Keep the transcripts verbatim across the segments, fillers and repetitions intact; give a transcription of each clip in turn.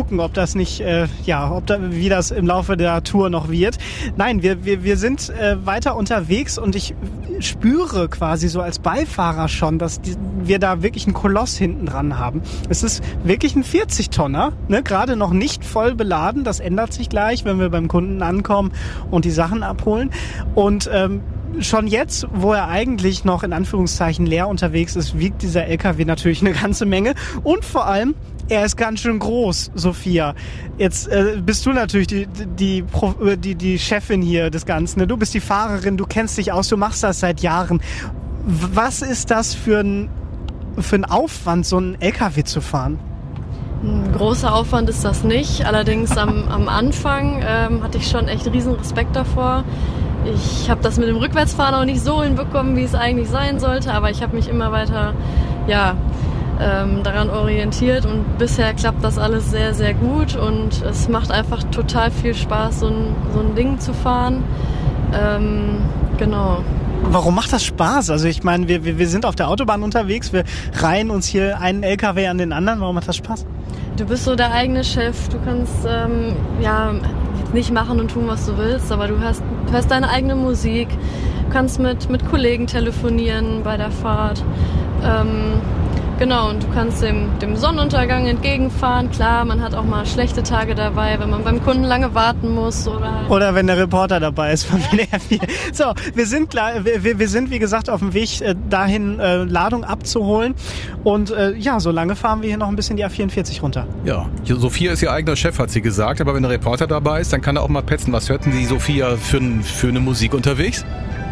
gucken, ob das nicht, äh, ja, ob da, wie das im Laufe der Tour noch wird. Nein, wir, wir, wir sind äh, weiter unterwegs und ich spüre quasi so als Beifahrer schon, dass die, wir da wirklich einen Koloss hinten dran haben. Es ist wirklich ein vierzig-Tonner, ne? Gerade noch nicht voll beladen. Das ändert sich gleich, wenn wir beim Kunden ankommen und die Sachen abholen. Und ähm, schon jetzt, wo er eigentlich noch in Anführungszeichen leer unterwegs ist, wiegt dieser L K W natürlich eine ganze Menge. Und vor allem, er ist ganz schön groß, Sophia. Jetzt äh, bist du natürlich die, die, die, die, die Chefin hier des Ganzen. Ne? Du bist die Fahrerin, du kennst dich aus, du machst das seit Jahren. Was ist das für ein, für ein Aufwand, so einen L K W zu fahren? Ein großer Aufwand ist das nicht. Allerdings am, am Anfang ähm, hatte ich schon echt riesen Respekt davor. Ich habe das mit dem Rückwärtsfahren auch nicht so hinbekommen, wie es eigentlich sein sollte, aber ich habe mich immer weiter ja, ähm, daran orientiert und bisher klappt das alles sehr, sehr gut und es macht einfach total viel Spaß, so ein, so ein Ding zu fahren. Ähm, genau. Warum macht das Spaß? Also ich meine, wir, wir, wir sind auf der Autobahn unterwegs, wir reihen uns hier einen L K W an den anderen. Warum macht das Spaß? Du bist so der eigene Chef, du kannst ähm, ja nicht machen und tun, was du willst, aber du hörst, hörst deine eigene Musik, kannst mit, mit Kollegen telefonieren bei der Fahrt. Ähm, genau, und du kannst dem, dem Sonnenuntergang entgegenfahren. Klar, man hat auch mal schlechte Tage dabei, wenn man beim Kunden lange warten muss. Oder, oder wenn der Reporter dabei ist von W D R vier. So, wir sind, klar, wir, wir sind wie gesagt auf dem Weg äh, dahin, äh, Ladung abzuholen. Und äh, ja, so lange fahren wir hier noch ein bisschen die A vierundvierzig runter. Ja, Sophia ist ihr eigener Chef, hat sie gesagt. Aber wenn der Reporter dabei ist, dann kann er auch mal petzen. Was hörten Sie, Sophia, für, für eine Musik unterwegs?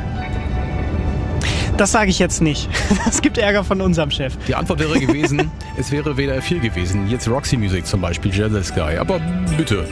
Das sage ich jetzt nicht. Das gibt Ärger von unserem Chef. Die Antwort wäre gewesen, es wäre W D R vier gewesen. Jetzt Roxy Music zum Beispiel, Jealous Guy. Aber bitte.